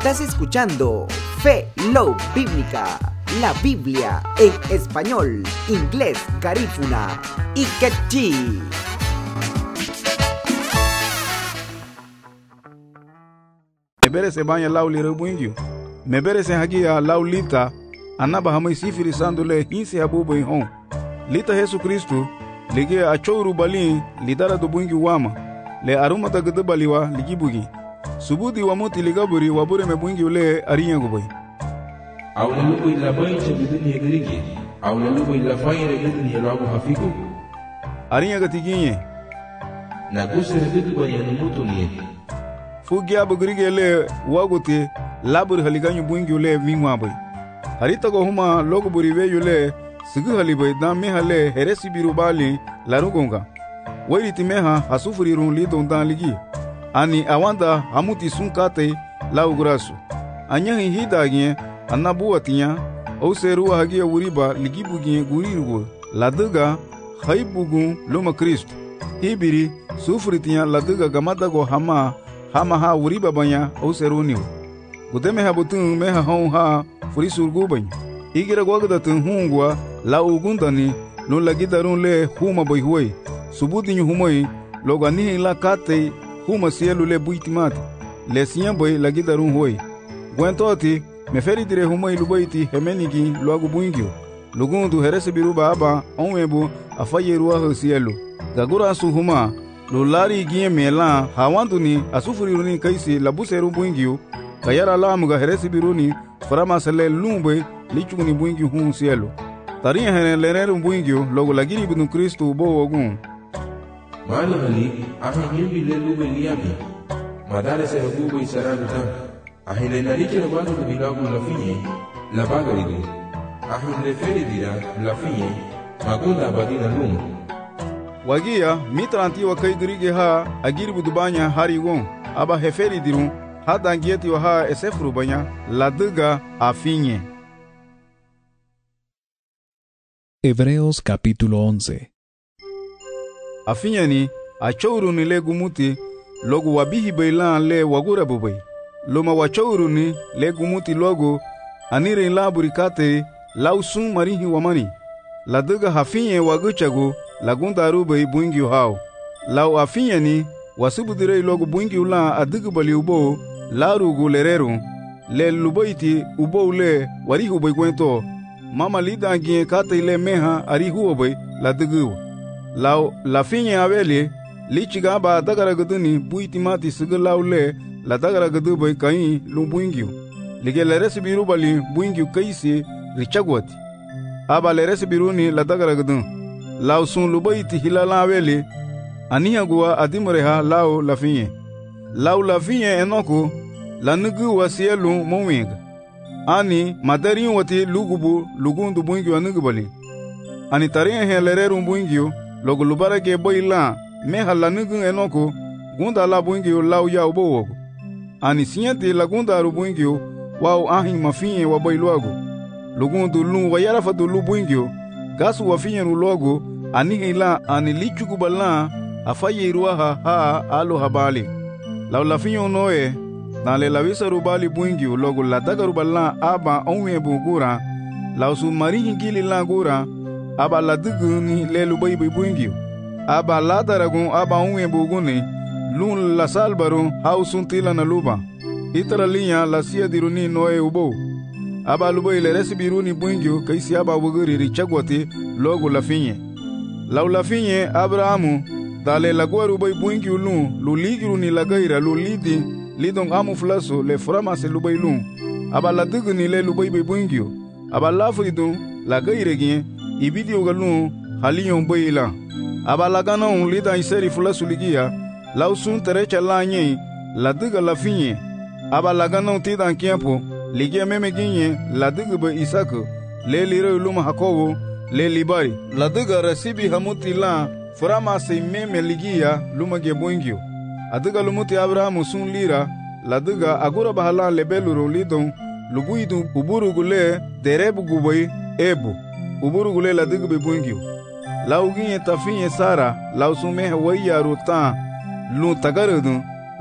Estás escuchando Fe Love Bíblica, la Biblia en español, inglés, garífuna y quechí. Mebere se banya lauli rebuingyo. Mebere se hagia laulita anaba hamai sifiri sandule hinse habubo hon. Lita Yesu Kristu lige achouru bali lidara do buingyo wama. Le aruma da gedebaliwa ligibugi. Subudi wamuti ligaburi wabure mebuingyo le arinya guboi. Awle lubu ila bainche biduni yegerigi. Awle lubu ila fayre biduni yelabu hafiku. Arinya gatiginye. Na kusere bidu banyanu mutu liye. Fugia bugrige le wagote labur haliganyu buingyo le mingwabai. Harita go huma logo buriwe yule sigu halibai da meha le heresi birubali larugonga. Wairiti meha hasufuri runli dondan ligi. Ani awanda hamuti sunkate laugurasu. Anyahi hidagye anabuatinya auseru hagia wuriba ligibugie gurirugo. Laduga haibugu loma Kristo. Hibiri sufuritinya laduga gamadago hama ha wuriba banya auseru niu. Gudeme habutun meha hon ha furisurgu bany. Igira gwagdatun hungwa la ugundani no lagidarun le huma boy huoi. Subudinyu humoi logani la kate huma sielu le buitimati. Le siyan boy lagidarun huoi. Gwentoti meferi dire humoi lubaiti hemenigi loagu buingyo. Lugundu herese biruba aba onwebu afayeruwa ho sielu. Gagura su huma lo lari gie mela hawanduni asufuriruni kaisi labuseru buingyo. Kayara lamuga heresi biruni farama sele lumbe lichuguni buingyo hun sielu. Tariya hene lereru buingyo logo lagiri budun Kristo ubo ogun. Mali hali ahi nyembi le lube liyabi. Madare se hubu isararu tam. Ahi le nariche le badu bilagu la finye la bagaridu. Ahi le feri dira la finye magunda badina lumu. Wagia mitranti wa kaidirige ha agiri budubanya harigon aba heferi dirun hada angieti wa ha esefru banya laduga afinye. Hebreos capítulo 11. Afinye ni achouru ni le gumuti logo wabihi bailan le wagura bubai. Loma wachouru ni le gumuti logo anire laburi kate lausun marihi wamani. Laduga hafinye waguchago lagunda rubai buingyo hao. Lau afinye ni wasubudire logo buingyo la adugu bali ubo larugu lereru le lubaiti ubo le warihu bai gwento. Mama lida gie kate ile meha arihu obai ladugu. Lau la finye aveli lichiga ba dagara guduni buitimati sigalau le la dagara gudu bai kai lu buingyo. Lige leresi biru bali buingyo kaisi richagwati. Aba leresi biruni la dagara gudun. Lau sun lubaiti hilala aveli aniha gua adimureha lau la finye. Lau la finye enoko la nugu wasielu mowinga. Ani madarin wati lugubu lugundu buingyo anugubali. Ani tarin he lereru buingyo logo lubarage boila meha la nugu enoko gunda la buingyo lau ya ubo wogo. Ani sinyati la gunda aru buingyo wau ahin mafinye wa boiluago. Lugundu lu wayarafadu lu buingyo gasu wafinye rulogo anihi la ani lichugubala afaye iruaha ha alo habali. Lau la finye unoe na le lavisa rubali buingyo logo la daga rubala aba onwe bugura lau su marihi gili la gura aba la dugu ni le lubai buingyo aba la daragun aba onwe buguni lun la salbaru hausun tila na luba itara linya la siya diruni noe ubo aba lubai le resibiruni buingyo kaisi aba buguri richagwati logo la finye lau la finye Abrahamu dale la gua rubai buingyo lu ligiru ni la gaira lu lidi lidong amu flaso le frama se lubai lun aba la dugu ni le lubai buingyo aba la fridun la gaire gien ibidi ogalun haliyon boila aba la ganon lida iseri flaso ligia lausun terecha la nye la duga la finye aba la ganon tidan kiampo ligia meme ginye la dugu be Isaka le lire luma Hakobo le libari la duga resibi hamuti la frama se meme ligia luma ge buingyo aduga lumuti Abrahamu sun lira la duga agura bahala lebeluro lidon lubuidu uburugule derebu gubai ebu uburugule la duga be buingyo la uginye tafinye Sara la usume waya rutan lu tagarudu